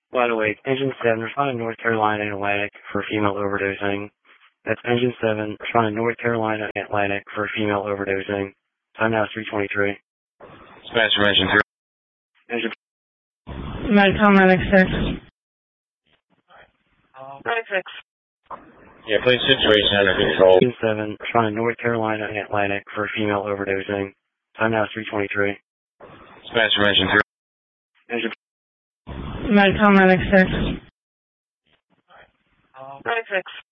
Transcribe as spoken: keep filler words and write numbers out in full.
Wide awake. Engine seven, responding North Carolina Atlantic for female overdosing. That's Engine seven, responding North Carolina Atlantic for female overdosing. Time now is three twenty-three. Dispatch from Engine three. Engine Medicom Medic six. Medic six. Yeah, please situation under control. Engine seven, responding North Carolina Atlantic for female overdosing. Time now is three twenty-three. Dispatch from Engine three. Engine Medicom Medic six. Medic six.